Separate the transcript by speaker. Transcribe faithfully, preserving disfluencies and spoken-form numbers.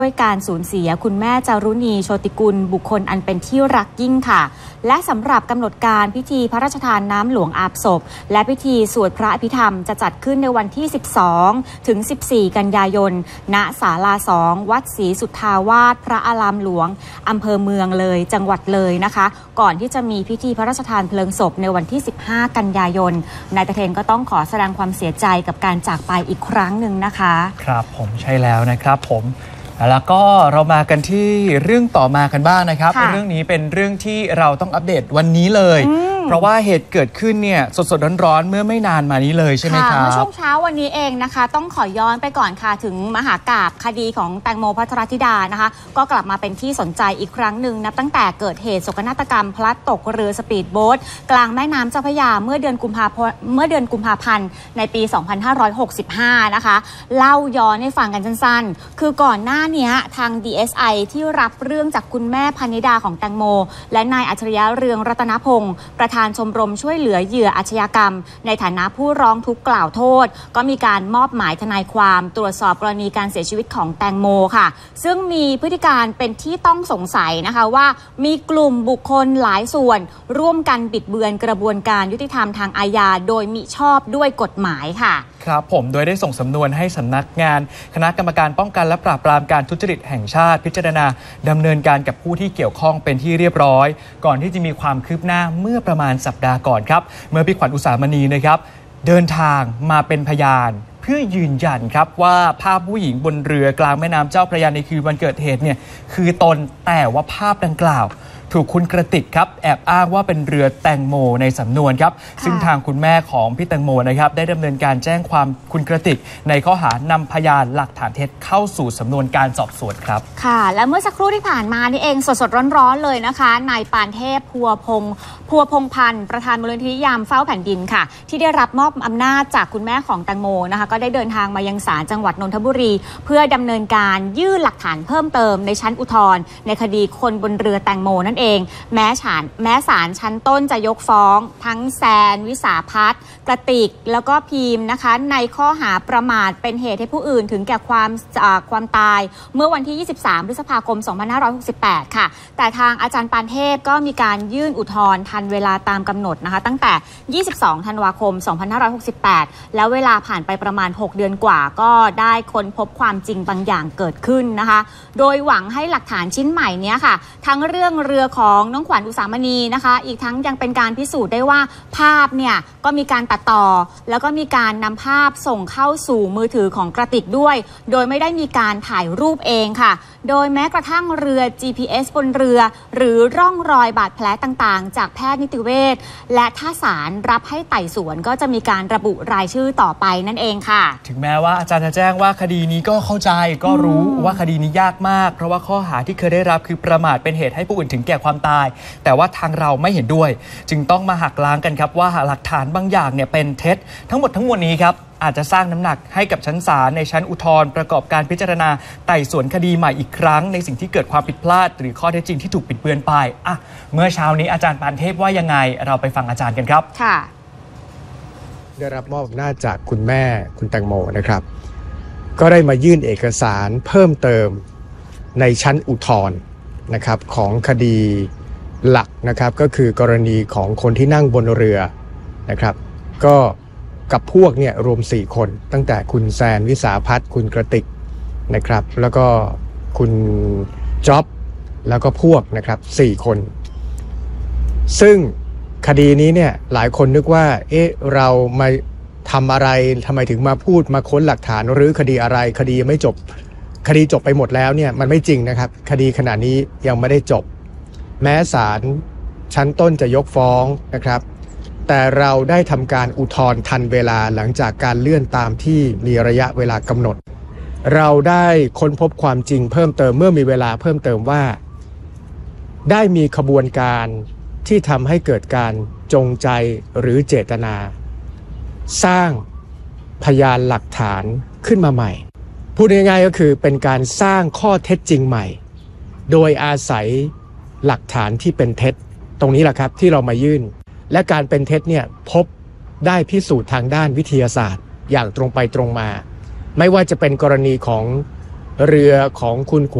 Speaker 1: ด้วยการสูญเสียคุณแม่จารุณีโชติกุลบุคคลอันเป็นที่รักยิ่งค่ะและสำหรับกำหนดการพิธีพระราชทานน้ำหลวงอาบศพและพิธีสวดพระอภิธรรมจะจัดขึ้นในวันที่สิบสองถึงสิบสี่กันยายนณศาลาสองวัดศรีสุทธาวาสพระอารามหลวงอำเภอเมืองเลยจังหวัดเลยนะคะก่อนที่จะมีพิธีพระราชทานเพลิงศพในวันที่สิบห้ากันยายนนายตะเทนก็ต้องขอแสดงความเสียใจกับการจากไปอีกครั้งหนึ่งนะคะครับผมใช่แล้วนะครับผมแล้วก็เรามากันที่เรื่องต่อมากันบ้างนะครับเรื่องนี้เป็นเรื่องที่เราต้องอัปเดตวันนี้เลยเพราะว่าเหตุเกิดขึ้นเนี่ยสดๆร้อนๆเมื่อไม่นานมานี้เลยใช่ไหมครับเมื่อช่วงเช้าวันนี้เองนะคะต้องขอย้อนไปก่อนค่ะถึงมหากาพย์คดีของแตงโมภัทรธิดานะคะก็กลับมาเป็นที่สนใจอีกครั้งหนึ่งนับตั้งแต่เกิดเหตุโศกนาฏกรรมพลัดตกเรือสปีดโบ๊ทกลางแม่น้ำเจ้าพระยาเมื่อเดือนกุมภาพันธ์เมื่อเดือนกุมภาพันธ์ในปีสองพันห้าร้อยหกสิบห้านะคะเล่าย้อนให้ฟังกันสั้นๆคือก่อนหน้านี้ทาง ดี เอส ไอ ที่รับเรื่องจากคุณแม่พนิดาของแตงโมและนายอัจฉริยะเรืองรัตนพงศ์ประธานชมรมช่วยเหลือเหยื่ออาชญากรรมในฐานะผู้ร้องทุกข์กล่าวโทษก็มีการมอบหมายทนายความตรวจสอบกรณีการเสียชีวิตของแตงโมค่ะซึ่งมีพฤติการเป็นที่ต้องสงสัยนะคะว่ามีกลุ่มบุคคลหลายส่วนร่วมกันบิดเบือนกระบวนการยุติธรรมทางอาญาโดยมิชอบด้วยกฎหมายค่ะครับผมโดยได้ส่งสำนวนให้สำนักงานคณะกรรมการป้องกันและปราบปรามการทุจริตแห่งชาติพิจารณาดำเนินการกับผู้ที่เกี่ยวข้องเป็นที่เรียบร้อยก่อนที่จะมีความคืบหน้าเมื่อประมาณสัปดาห์ก่อนครับเมื่อพี่ขวัญอุสามณีนะครับเดินทางมาเป็นพยานเพื่อยืนยันครับว่าภาพผู้หญิงบนเรือกลางแม่น้ำเจ้าพระยาในคืนวันเกิดเหตุเนี่ยคือตนแต่ว่าภาพดังกล่าวถูกคุณกระติกครับแอบอ้างว่าเป็นเรือแตงโมในสำนวนครับซึ่งทางคุณแม่ของพี่แตงโมนะครับได้ดำเนินการแจ้งความคุณกระติกในข้อหานำพยานหลักฐานเท็จเข้าสู่สำนวนการสอบสวนครับค่ะและเมื่อสักครู่ที่ผ่านมานี่เองสดๆร้อนๆเลยนะคะนายปานเทพพัวพงศ์พัวพงพันธ์ประธานมูลนิธิยามเฝ้าแผ่นดินค่ะที่ได้รับมอบอำนาจจากคุณแม่ของแตงโมนะคะก็ได้เดินทางมายังศาลจังหวัดนนทบุรีเพื่อดำเนินการยื่นหลักฐานเพิ่มเติมในชั้นอุทธรณ์ในคดีคนบนเรือแตงโมนั่นเองแม้ศาลแม้ศาลชั้นต้นจะยกฟ้องทั้งแซนวิสาภัทรกระติกแล้วก็พีมนะคะในข้อหาประมาทเป็นเหตุให้ผู้อื่นถึงแก่ความความตายเมื่อวันที่ยี่สิบสามพฤษภาคมสองพันห้าร้อยหกสิบแปดค่ะแต่ทางอาจารย์ปานเทพก็มีการยื่นอุทธรณ์ทันเวลาตามกำหนดนะคะตั้งแต่ยี่สิบสองธันวาคมสองพันห้าร้อยหกสิบแปดแล้วเวลาผ่านไปประมาณหกเดือนกว่าก็ได้ค้นพบความจริงบางอย่างเกิดขึ้นนะคะโดยหวังให้หลักฐานชิ้นใหม่นี้ค่ะทั้งเรื่องเรือของน้องขวัญอุสามณีนะคะอีกทั้งยังเป็นการพิสูจน์ได้ว่าภาพเนี่ยก็มีการตัดต่อแล้วก็มีการนำภาพส่งเข้าสู่มือถือของกระติกด้วยโดยไม่ได้มีการถ่ายรูปเองค่ะโดยแม้กระทั่งเรือ จี พี เอส บนเรือหรือร่องรอยบาดแผลต่างๆจากแพทย์นิติเวชและถ้าศาลรับให้ไต่สวนก็จะมีการระบุรายชื่อต่อไปนั่นเองค่ะถึงแม้ว่าอาจารย์จะแจ้งว่าคดีนี้ก็เข้าใจก็รู้ว่าคดีนี้ยากมากเพราะว่าข้อหาที่เคยได้รับคือประมาทเป็นเหตุให้ผู้อื่นถึงแก่ความตายแต่ว่าทางเราไม่เห็นด้วยจึงต้องมาหักล้างกันครับว่าหลักฐานบางอย่างเนี่ยเป็นเท็จทั้งหมดทั้งมวลนี้ครับอาจจะสร้างน้ำหนักให้กับชั้นศาลในชั้นอุทธรณ์ประกอบการพิจารณาไต่สวนคดีใหม่อีกครั้งในสิ่งที่เกิดความผิดพลาดหรือข้อเท็จจริงที่ถูกปิดเบือนไปอ่ะเมื่อเช้านี้อาจารย์ปานเทพว่ายังไงเราไปฟังอาจารย์กันครับค่ะ
Speaker 2: ได้รับมอบอำนาจจากคุณแม่คุณแตงโมนะครับก็ได้มายื่นเอกสารเพิ่มเติมในชั้นอุทธรณ์นะครับของคดีหลักนะครับก็คือกรณีของคนที่นั่งบนเรือนะครับก็กับพวกเนี่ยรวมสี่คนตั้งแต่คุณแซนวิสาภัทรคุณกระติกนะครับแล้วก็คุณจ๊อบแล้วก็พวกนะครับสี่คนซึ่งคดีนี้เนี่ยหลายคนนึกว่าเอ๊ะเรามาทำอะไรทำไมถึงมาพูดมาค้นหลักฐานหรือคดีอะไรคดียังไม่จบคดีจบไปหมดแล้วเนี่ยมันไม่จริงนะครับคดีขณะนี้ยังไม่ได้จบแม้ศาลชั้นต้นจะยกฟ้องนะครับแต่เราได้ทำการอุทธรณ์ทันเวลาหลังจากการเลื่อนตามที่มีระยะเวลากำหนดเราได้ค้นพบความจริงเพิ่มเติมเมื่อมีเวลาเพิ่มเติมว่าได้มีขบวนการที่ทำให้เกิดการจงใจหรือเจตนาสร้างพยานหลักฐานขึ้นมาใหม่พูดง่ายๆก็คือเป็นการสร้างข้อเท็จจริงใหม่โดยอาศัยหลักฐานที่เป็นเท็จตรงนี้แหละครับที่เรามายื่นและการเป็นเท็จเนี่ยพบได้พิสูจน์ทางด้านวิทยาศาสตร์อย่างตรงไปตรงมาไม่ว่าจะเป็นกรณีของเรือของคุณ